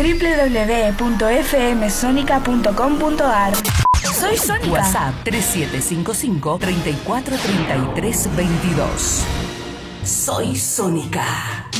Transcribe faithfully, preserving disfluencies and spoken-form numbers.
doble u doble u doble u punto f m sonica punto com punto a r. Soy Sónica. WhatsApp tres siete cinco cinco, tres cuatro tres tres dos dos. Soy Sónica.